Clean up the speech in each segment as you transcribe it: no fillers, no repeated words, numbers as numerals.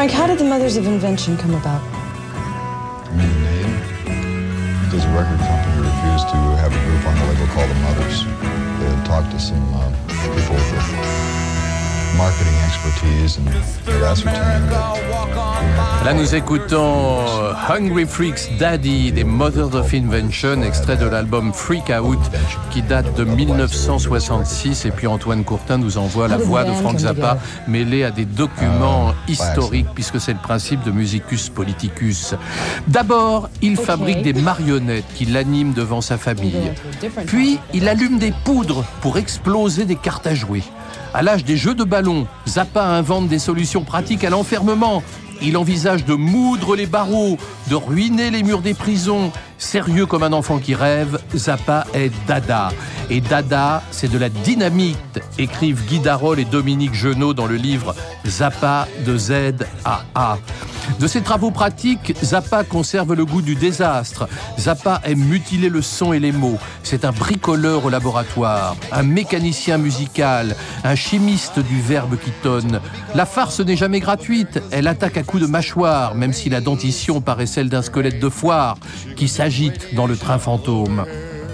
Frank, how did the Mothers of Invention come about? You mean the name? Because the record company refused to have a group on the label called the Mothers. They had talked to some people with marketing expertise and had ascertained that. Là, nous écoutons Hungry Freaks Daddy des Mothers of Invention, extrait de l'album Freak Out qui date de 1966. Et puis Antoine Courtin nous envoie la voix de Frank Zappa mêlée à des documents historiques, puisque c'est le principe de Musicus Politicus. D'abord, il fabrique des marionnettes qui l'animent devant sa famille. Puis, il allume des poudres pour exploser des cartes à jouer. À l'âge des jeux de ballon, Zappa invente des solutions pratiques à l'enfermement. Il envisage de moudre les barreaux, de ruiner les murs des prisons. Sérieux comme un enfant qui rêve, Zappa est Dada. Et Dada, c'est de la dynamite, écrivent Guy Darol et Dominique Genot dans le livre Zappa de Z à A. De ses travaux pratiques, Zappa conserve le goût du désastre. Zappa aime mutiler le son et les mots. C'est un bricoleur au laboratoire, un mécanicien musical, un chimiste du verbe qui tonne. La farce n'est jamais gratuite. Elle attaque à coups de mâchoire, même si la dentition paraît celle d'un squelette de foire qui s'agite dans le train fantôme.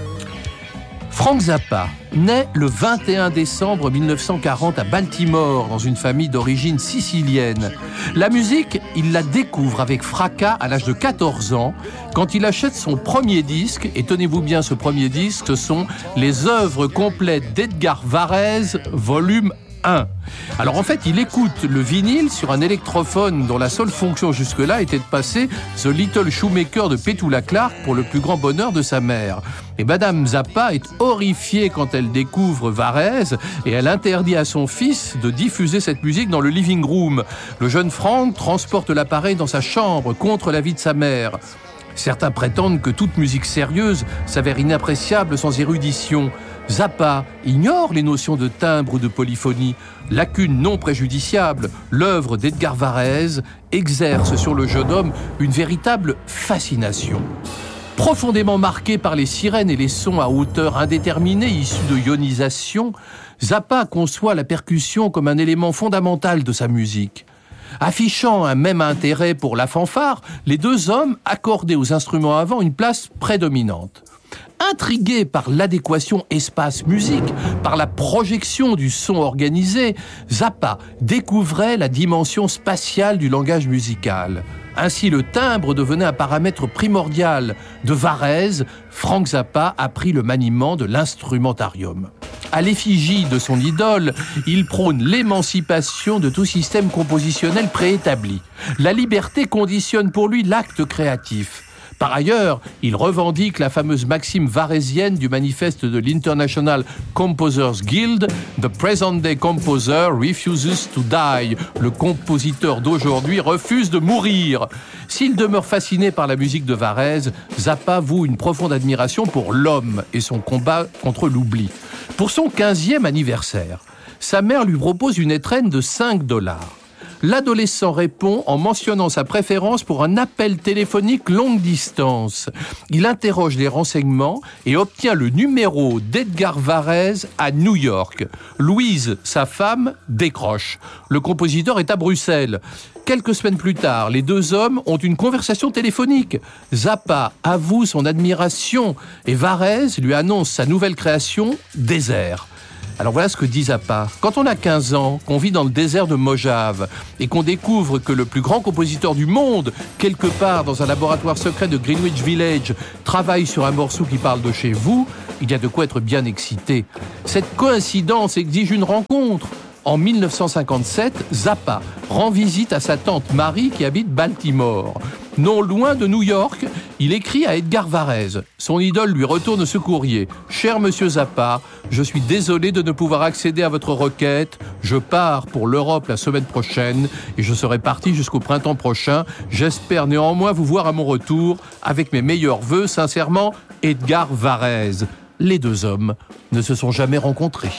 Frank Zappa naît le 21 décembre 1940 à Baltimore, dans une famille d'origine sicilienne. La musique, il la découvre avec fracas à l'âge de 14 ans, quand il achète son premier disque, et tenez-vous bien, ce premier disque, ce sont les œuvres complètes d'Edgar Varèse, volume 1. Alors en fait, il écoute le vinyle sur un électrophone dont la seule fonction jusque-là était de passer The Little Shoemaker de Petula Clark pour le plus grand bonheur de sa mère. Et Madame Zappa est horrifiée quand elle découvre Varèse et elle interdit à son fils de diffuser cette musique dans le living room. Le jeune Frank transporte l'appareil dans sa chambre contre l'avis de sa mère. Certains prétendent que toute musique sérieuse s'avère inappréciable sans érudition. Zappa ignore les notions de timbre ou de polyphonie. Lacune non préjudiciable, l'œuvre d'Edgar Varèse exerce sur le jeune homme une véritable fascination. Profondément marqué par les sirènes et les sons à hauteur indéterminée issus de ionisation, Zappa conçoit la percussion comme un élément fondamental de sa musique. Affichant un même intérêt pour la fanfare, les deux hommes accordaient aux instruments à vent une place prédominante. Intrigué par l'adéquation espace-musique, par la projection du son organisé, Zappa découvrait la dimension spatiale du langage musical. Ainsi, le timbre devenait un paramètre primordial. De Varèse, Frank Zappa apprit le maniement de l'instrumentarium. À l'effigie de son idole, il prône l'émancipation de tout système compositionnel préétabli. La liberté conditionne pour lui l'acte créatif. Par ailleurs, il revendique la fameuse maxime varésienne du manifeste de l'International Composers Guild « The present-day composer refuses to die ». Le compositeur d'aujourd'hui refuse de mourir. S'il demeure fasciné par la musique de Varèse, Zappa voue une profonde admiration pour l'homme et son combat contre l'oubli. Pour son 15e anniversaire, sa mère lui propose une étrenne de $5. L'adolescent répond en mentionnant sa préférence pour un appel téléphonique longue distance. Il interroge les renseignements et obtient le numéro d'Edgar Varèse à New York. Louise, sa femme, décroche. Le compositeur est à Bruxelles. Quelques semaines plus tard, les deux hommes ont une conversation téléphonique. Zappa avoue son admiration et Varèse lui annonce sa nouvelle création, Désert. Alors voilà ce que dit Zappa. Quand on a 15 ans, qu'on vit dans le désert de Mojave et qu'on découvre que le plus grand compositeur du monde, quelque part dans un laboratoire secret de Greenwich Village, travaille sur un morceau qui parle de chez vous, il y a de quoi être bien excité. Cette coïncidence exige une rencontre. En 1957, Zappa rend visite à sa tante Marie qui habite Baltimore. Non loin de New York, il écrit à Edgar Varèse. Son idole lui retourne ce courrier. « Cher monsieur Zappa, je suis désolé de ne pouvoir accéder à votre requête. Je pars pour l'Europe la semaine prochaine et je serai parti jusqu'au printemps prochain. J'espère néanmoins vous voir à mon retour. Avec mes meilleurs vœux, sincèrement, Edgar Varèse. » Les deux hommes ne se sont jamais rencontrés.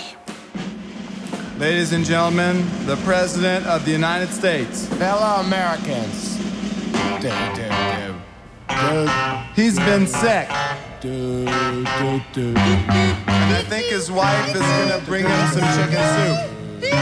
Ladies and gentlemen, the President of the United States. Fellow Americans. He's been sick. And And I think his wife is gonna bring him some chicken soup.